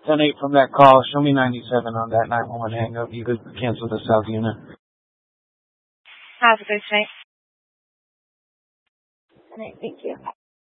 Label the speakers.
Speaker 1: 10-8 from that call. Show me 97 on that 911 hang up. You could cancel the South unit.
Speaker 2: Have a good night.
Speaker 3: All right, thank you.